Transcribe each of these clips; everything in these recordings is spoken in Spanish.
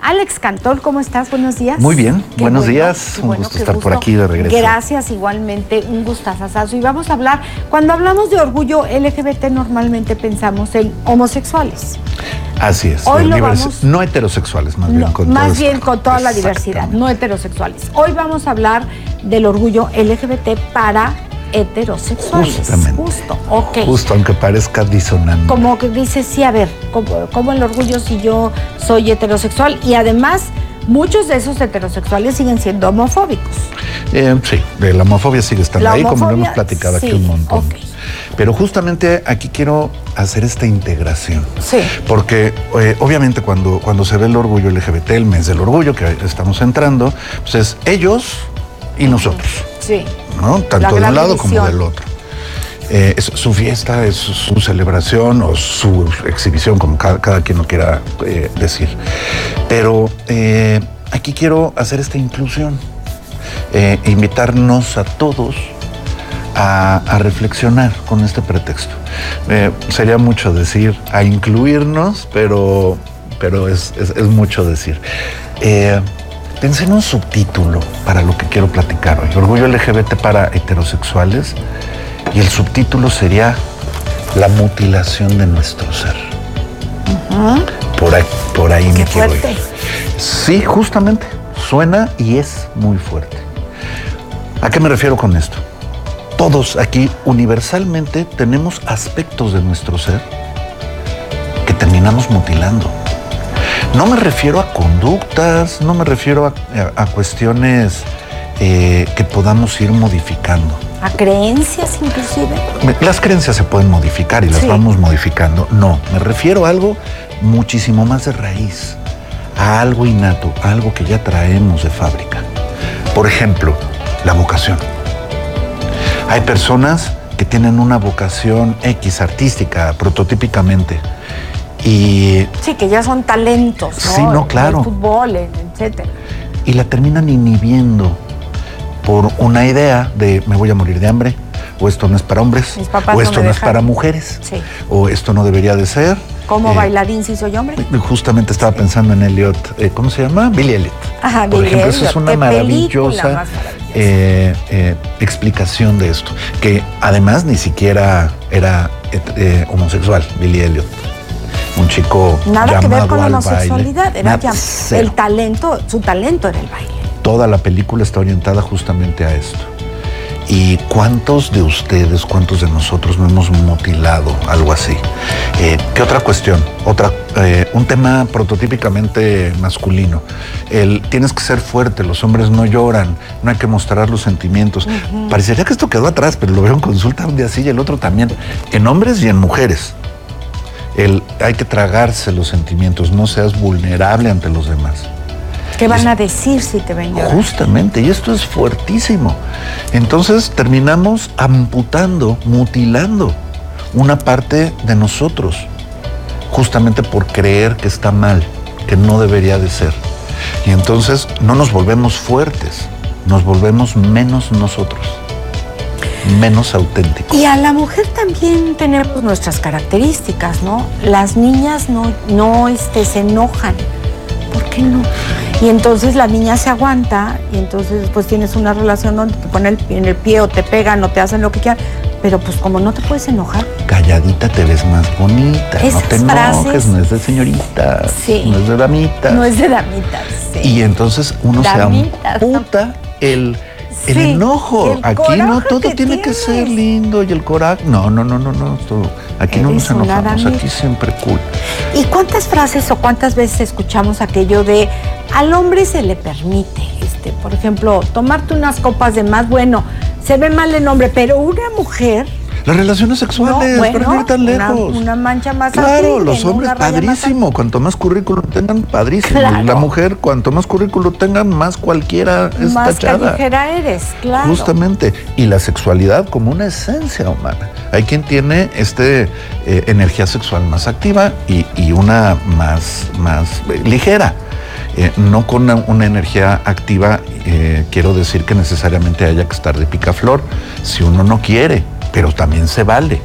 Alex Cantón, ¿cómo estás? Buenos días. Muy bien, buenos días. Un gusto estar por aquí de regreso. Gracias, igualmente, un gustazazazo. Y vamos a hablar, cuando hablamos de orgullo LGBT, normalmente pensamos en homosexuales. Así es. Hoy lo vamos... No heterosexuales, más bien con más bien con toda la diversidad, no heterosexuales. Hoy vamos a hablar del orgullo LGBT para heterosexuales. Justamente. Justo, ok. Justo, aunque parezca disonante. Como que dices, sí, a ver, ¿cómo el orgullo si yo soy heterosexual? Y además, muchos de esos heterosexuales siguen siendo homofóbicos. Sí, la homofobia sigue estando ahí, como lo hemos platicado aquí un montón. Okay. Pero justamente aquí quiero hacer esta integración. Sí. Porque obviamente cuando se ve el orgullo LGBT, el mes del orgullo que estamos entrando, pues es ellos y nosotros. Sí. ¿No? Tanto de un lado como del otro. Es su fiesta, es su celebración o su exhibición, como cada quien lo quiera decir. Pero aquí quiero hacer esta inclusión, invitarnos a todos a reflexionar con este pretexto. Sería mucho decir a incluirnos, pero es mucho decir. Pensé en un subtítulo para lo que quiero platicar hoy. Orgullo LGBT para heterosexuales. Y el subtítulo sería la mutilación de nuestro ser. Por ahí me quiero ir. Sí, justamente. Suena y es muy fuerte. ¿A qué me refiero con esto? Todos aquí universalmente tenemos aspectos de nuestro ser que terminamos mutilando. No me refiero a conductas, no me refiero a cuestiones que podamos ir modificando. ¿A creencias inclusive? Las creencias se pueden modificar y las vamos modificando. No, me refiero a algo muchísimo más de raíz, a algo innato, a algo que ya traemos de fábrica. Por ejemplo, la vocación. Hay personas que tienen una vocación X artística, prototípicamente. Y sí, que ya son talentos, ¿no? Sí, no, claro. En el fútbol, etcétera. Y la terminan inhibiendo por una idea de me voy a morir de hambre, o esto no es para hombres, o esto no es para mujeres, o esto no debería de ser. ¿Como bailarín si soy hombre? Justamente estaba pensando en Elliot, ¿cómo se llama? Billy Elliot. Ajá, por ejemplo, Elliot. Esa es una maravillosa explicación de esto, que además ni siquiera era homosexual, Billy Elliot. Un chico nada que ver con la al homosexualidad, baile. era el talento, su talento era el baile. Toda la película está orientada justamente a esto. ¿Y cuántos de ustedes, cuántos de nosotros no hemos mutilado algo así? ¿Qué otra cuestión? Un tema prototípicamente masculino. Tienes que ser fuerte, los hombres no lloran, no hay que mostrar los sentimientos. Parecería que esto quedó atrás, pero lo veo en consulta un día sí y el otro también. En hombres y en mujeres. Hay que tragarse los sentimientos, no seas vulnerable ante los demás. ¿Qué van a decir si te ven llorar? Justamente, y esto es fuertísimo. Entonces terminamos amputando, mutilando una parte de nosotros, justamente por creer que está mal, que no debería de ser. Y entonces no nos volvemos fuertes, nos volvemos menos nosotros, menos auténticos. Y a la mujer también tenemos nuestras características, ¿no? Las niñas no se enojan. ¿Por qué no? Y entonces la niña se aguanta y entonces pues tienes una relación donde te ponen en el pie o te pegan o te hacen lo que quieran, pero pues como no te puedes enojar. Calladita te ves más bonita, esas no te enojes, no es de señorita, no es de damita. No es de damita, sí. Y entonces uno se amputa el enojo. Aquí no todo tiene que ser lindo y el coraje. No. Aquí no nos enojamos, aquí siempre cool. ¿Y cuántas frases o cuántas veces escuchamos aquello de al hombre se le permite, por ejemplo, tomarte unas copas de más? Bueno, se ve mal el hombre, pero una mujer... Las relaciones sexuales, para no ir tan lejos. Una mancha más claro, los hombres, padrísimo. Cuanto más currículum tengan, padrísimo. Claro. Y la mujer, cuanto más currículum tengan, más cualquiera es más tachada. Más callejera eres, claro. Justamente. Y la sexualidad como una esencia humana. Hay quien tiene energía sexual más activa y una más ligera. No con una energía activa, quiero decir que necesariamente haya que estar de picaflor si uno no quiere. Pero también se vale.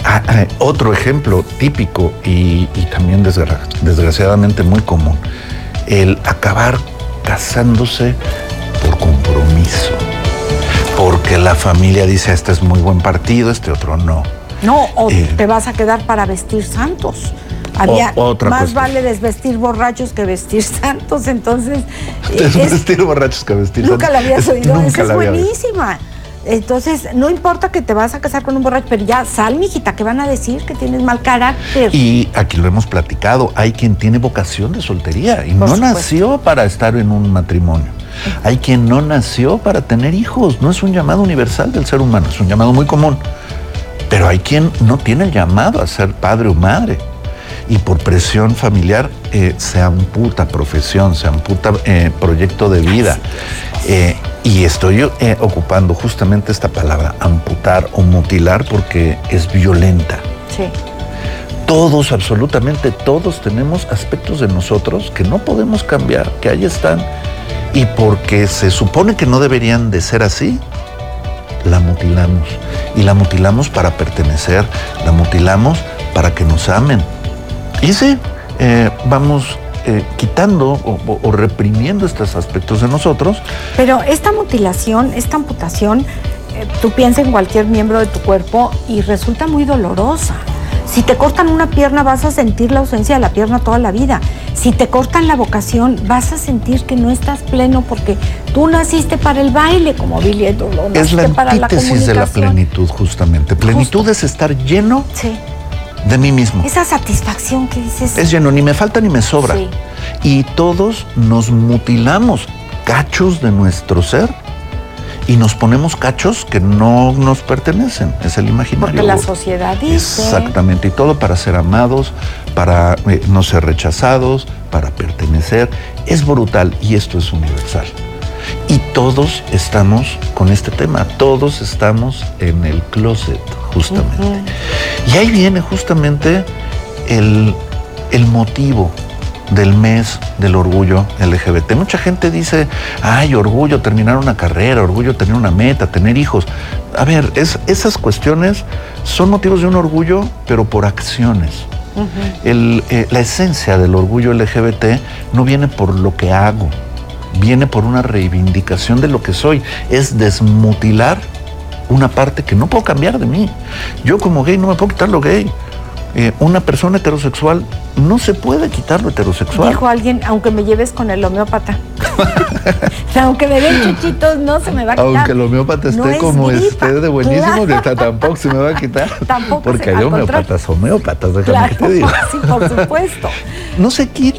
Otro ejemplo típico y también desgraciadamente muy común. el acabar casándose por compromiso, porque la familia dice, este es muy buen partido, este otro no. No, o te vas a quedar para vestir santos. Otra más cuestión. vale desvestir borrachos que vestir santos, entonces... Desvestir borrachos que vestir santos. Nunca la habías oído, Nunca esa es la había buenísima. Entonces, no importa que te vas a casar con un borracho, pero ya sal, mijita, que van a decir que tienes mal carácter. Y aquí lo hemos platicado, hay quien tiene vocación de soltería y Por no supuesto. nació para estar en un matrimonio. Hay quien no nació para tener hijos, no es un llamado universal del ser humano, es un llamado muy común. Pero hay quien no tiene el llamado a ser padre o madre. Y por presión familiar se amputa profesión, se amputa proyecto de vida. Y estoy ocupando justamente esta palabra, amputar o mutilar, porque es violenta. Sí. Todos, absolutamente todos, tenemos aspectos de nosotros que no podemos cambiar, que ahí están. Y porque se supone que no deberían de ser así, la mutilamos. Y la mutilamos para pertenecer, la mutilamos para que nos amen. Y sí, vamos quitando o reprimiendo estos aspectos de nosotros. Pero esta mutilación, esta amputación, tú piensas en cualquier miembro de tu cuerpo y resulta muy dolorosa. Si te cortan una pierna, vas a sentir la ausencia de la pierna toda la vida. Si te cortan la vocación, vas a sentir que no estás pleno porque tú naciste para el baile, como Billy Idol, Es la para la antítesis de la comunicación. plenitud, justamente. Plenitud es estar lleno Sí. de mí mismo. Esa satisfacción que dices. Es lleno, ni me falta ni me sobra. Sí. Y todos nos mutilamos cachos de nuestro ser y nos ponemos cachos que no nos pertenecen. Es el imaginario. Porque la sociedad dice. Exactamente. Y todo para ser amados, para no ser rechazados, para pertenecer. Es brutal y esto es universal. Y todos estamos con este tema. Todos estamos en el closet, justamente. Y ahí viene justamente el motivo del mes del orgullo LGBT. Mucha gente dice, ay, orgullo terminar una carrera, orgullo tener una meta, tener hijos. A ver, esas cuestiones son motivos de un orgullo, pero por acciones. La esencia del orgullo LGBT no viene por lo que hago, viene por una reivindicación de lo que soy. Es desmutilar una parte que no puedo cambiar de mí. Yo como gay no me puedo quitar lo gay. Una persona heterosexual no se puede quitar lo heterosexual. Dijo alguien, aunque me lleves con el homeópata. Aunque me den chuchitos, no se me va a quitar. Aunque el homeópata esté No como es gripa. esté de buenísimo, Claro. tampoco se me va a quitar. Tampoco porque se- hay al contrario. homeópatas, déjame que te diga. Sí, por supuesto. No se quita.